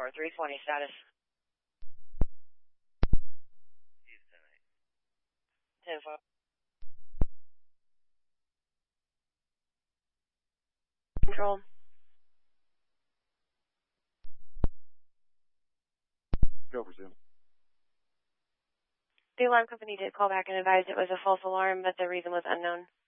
Tower 320 status. Houston 10-4. Control. Go for Zoom. The alarm company did call back and advise it was a false alarm, but the reason was unknown.